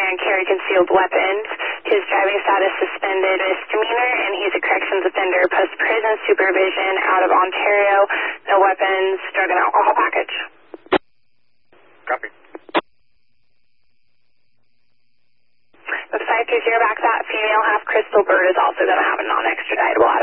and carry concealed weapons. His driving status suspended misdemeanor, and he's a corrections offender post-prison supervision out of Ontario. No weapons, drug and alcohol package. Copy. The 530 back, that female half crystal bird is also going to have a non-extraditable